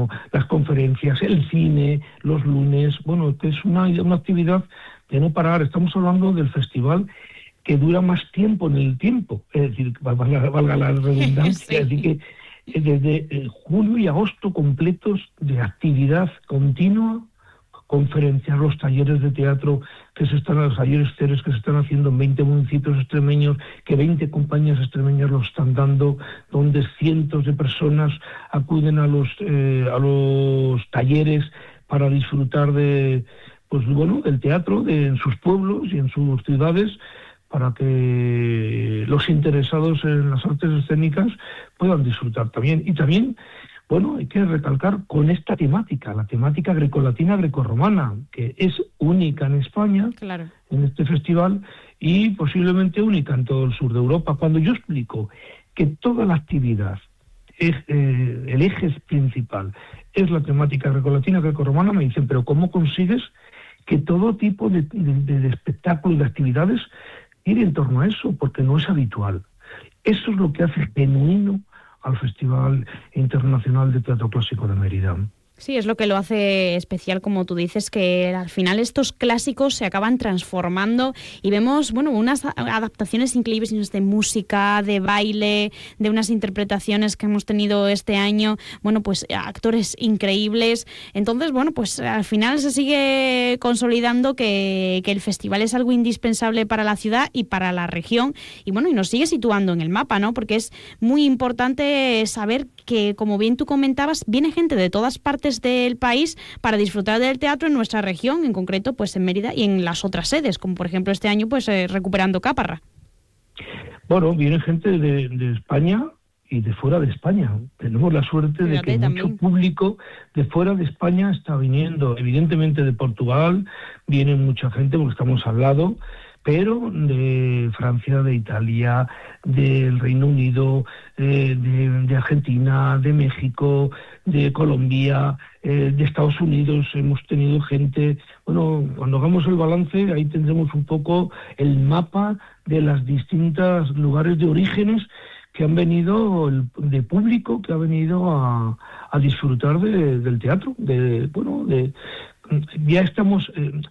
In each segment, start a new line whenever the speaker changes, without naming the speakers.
verano, las conferencias, el cine, los lunes, bueno, que es una actividad de no parar. Estamos hablando del festival que dura más tiempo en el tiempo, es decir, valga la redundancia,
Sí.
así que desde julio y agosto completos de actividad continua, conferencias, los talleres de teatro los talleres CERES que se están haciendo en 20 municipios extremeños, que 20 compañías extremeñas lo están dando, donde cientos de personas acuden a los talleres para disfrutar del teatro en sus pueblos y en sus ciudades, para que los interesados en las artes escénicas puedan disfrutar también. Y también, bueno, hay que recalcar con esta temática, la temática grecolatina grecorromana, que es única en España,
Claro.
en este festival, y posiblemente única en todo el sur de Europa. Cuando yo explico que toda la actividad, el eje principal es la temática grecolatina grecorromana, me dicen, pero ¿cómo consigues que todo tipo de espectáculos, de actividades, gire en torno a eso? Porque no es habitual. Eso es lo que hace genuino al Festival Internacional de Teatro Clásico de Mérida.
Sí, es lo que lo hace especial, como tú dices, que al final estos clásicos se acaban transformando y vemos, bueno, unas adaptaciones increíbles de música, de baile, de unas interpretaciones que hemos tenido este año, bueno, pues actores increíbles. Entonces, bueno, pues al final se sigue consolidando que el festival es algo indispensable para la ciudad y para la región y, bueno, y nos sigue situando en el mapa, ¿no? Porque es muy importante saber que, como bien tú comentabas, viene gente de todas partes del país para disfrutar del teatro en nuestra región, en concreto pues en Mérida y en las otras sedes, como por ejemplo este año pues recuperando Caparra.
Bueno, viene gente de España y de fuera de España. Tenemos la suerte de que mucho público de fuera de España está viniendo, evidentemente de Portugal, viene mucha gente porque estamos al lado, pero de Francia, de Italia, del Reino Unido, de Argentina, de México, de Colombia, de Estados Unidos. Hemos tenido gente. Bueno, cuando hagamos el balance, ahí tendremos un poco el mapa de las distintas lugares de orígenes que han venido, de público que ha venido a disfrutar del teatro. Ya estamos.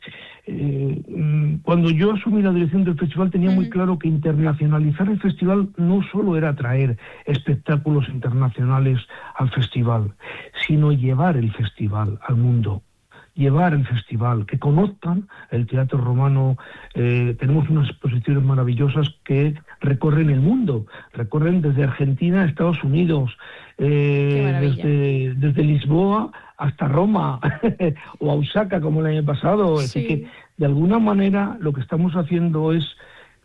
Cuando yo asumí la dirección del festival tenía muy claro que internacionalizar el festival no solo era traer espectáculos internacionales al festival, sino llevar el festival al mundo. Llevar el festival, que conozcan el teatro romano. Tenemos unas exposiciones maravillosas que recorren el mundo, recorren desde Argentina a Estados Unidos, desde Lisboa hasta Roma o a Osaka, como el año pasado.
Sí.
Así que, de alguna manera, lo que estamos haciendo es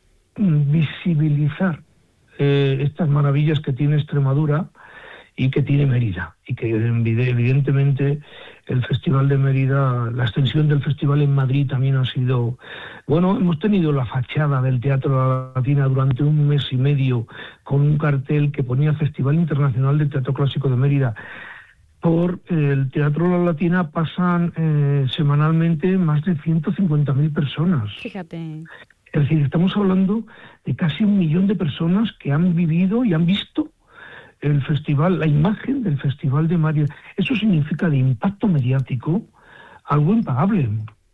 visibilizar estas maravillas que tiene Extremadura y que tiene Mérida, y que evidentemente el Festival de Mérida, la extensión del festival en Madrid también ha sido. Bueno, hemos tenido la fachada del Teatro de la Latina durante un mes y medio con un cartel que ponía Festival Internacional de Teatro Clásico de Mérida. Por el Teatro de la Latina pasan semanalmente más de 150.000 personas.
Fíjate.
Es decir, estamos hablando de casi 1 millón de personas que han vivido y han visto el festival, la imagen del Festival de Mérida. Eso significa de impacto mediático algo impagable.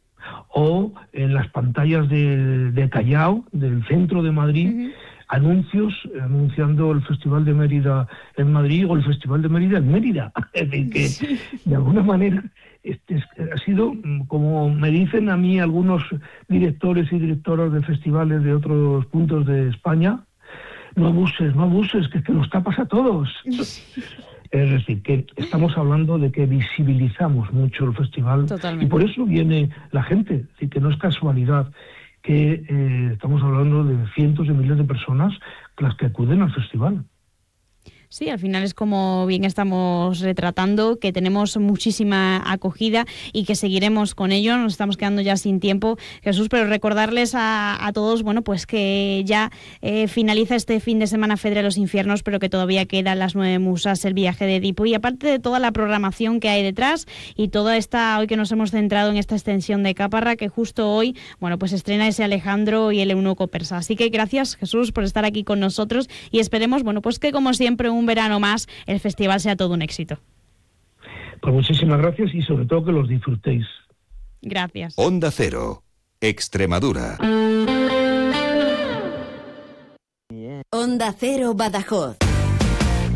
O en las pantallas de Callao, del centro de Madrid, anuncios anunciando el Festival de Mérida en Madrid o el Festival de Mérida en Mérida. Es decir, que de alguna manera ha sido, como me dicen a mí algunos directores y directoras de festivales de otros puntos de España, no abuses, que nos tapas a todos. Es decir, que estamos hablando de que visibilizamos mucho el festival. Totalmente. Y por eso viene la gente. Es decir, que no es casualidad que estamos hablando de cientos de miles de personas las que acuden al festival.
Sí, al final es como bien estamos retratando, que tenemos muchísima acogida y que seguiremos con ello. Nos estamos quedando ya sin tiempo, Jesús, pero recordarles a todos, bueno, pues que ya finaliza este fin de semana Fedra de los Infiernos, pero que todavía quedan las 9 musas, el viaje de Edipo, y aparte de toda la programación que hay detrás y toda esta, hoy que nos hemos centrado en esta extensión de Caparra, que justo hoy, bueno, pues estrena ese Alejandro y el eunuco persa. Así que gracias, Jesús, por estar aquí con nosotros y esperemos, bueno, pues que como siempre un verano más el festival sea todo un éxito.
Pues muchísimas gracias y sobre todo que los disfrutéis.
Gracias.
Onda Cero, Extremadura.
Onda Cero Badajoz.